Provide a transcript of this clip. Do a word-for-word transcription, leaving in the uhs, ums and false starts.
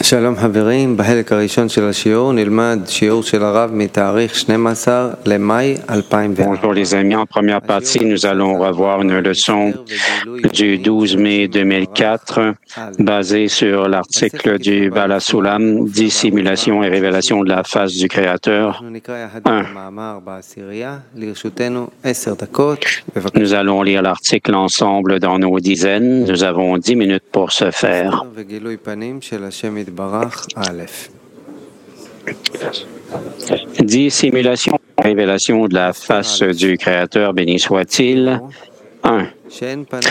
שלום חברים, בחלק הראשון של השיעור נלמד שיעור של הרב מתאריך שנים עשר למאי אלפיים וארבע. Bonjour les amis, en première partie, nous allons revoir une leçon du douze mai deux mille quatre basée sur l'article du Bala Sulam, dissimulation et révélation de la face du Créateur. un. Nous allons lire l'article ensemble dans nos dizaines. Nous avons dix minutes pour ce faire. Dissimulation et révélation de la face du Créateur, béni soit-il. un.